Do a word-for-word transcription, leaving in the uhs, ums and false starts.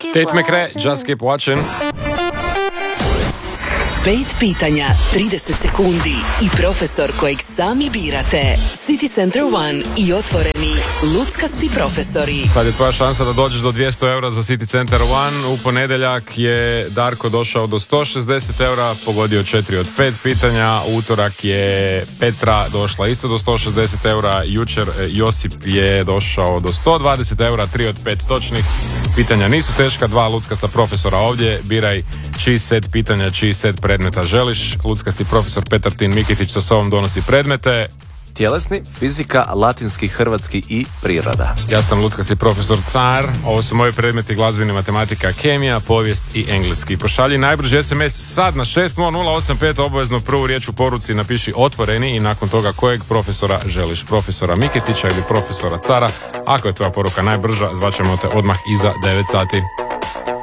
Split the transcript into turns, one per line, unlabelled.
Tate McRae, Just Keep Watching.
Pet pitanja, trideset sekundi i profesor kojeg sami birate. City Center One i otvoreni luckasti profesori.
Sad je tvoja šansa da dođeš do dvjesto eura za City Center One. U ponedjeljak je Darko došao do sto šezdeset eura, pogodio četiri od pet pitanja. U utorak je Petra došla isto do sto šezdeset eura. Jučer Josip je došao do sto dvadeset eura, tri od pet točnih. Pitanja nisu teška, dva luckasta profesora ovdje. Biraj čiji set pitanja, čiji set predmeta želiš. Luckasti profesor Petar Tin Mikitić sa sobom donosi predmete.
Tjelesni, fizika, latinski, hrvatski i priroda.
Ja sam luckasti profesor Car. Ovo su moji predmeti: glazbeni, matematika, kemija, povijest i engleski. Pošalji najbrži es em es sad na šest nula nula osam pet, obavezno prvu riječ u poruci napiši otvoreni i nakon toga kojeg profesora želiš, profesora Miketića ili profesora Cara. Ako je tvoja poruka najbrža, zvaćemo te odmah iza devet sati.